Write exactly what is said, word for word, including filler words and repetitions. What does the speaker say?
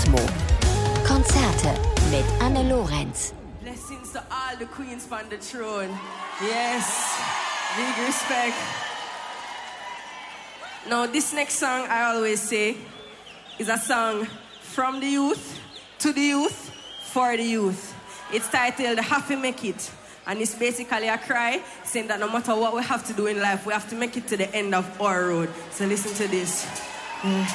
Rhythmo. Konzerte mit Anne Lorenz. Blessings to all the queens on the throne. Yes, big respect. Now, this next song, I always say, is a song from the youth, to the youth, for the youth. It's titled Have to Make It. And it's basically a cry saying that no matter what we have to do in life, we have to make it to the end of our road. So listen to this. Mm.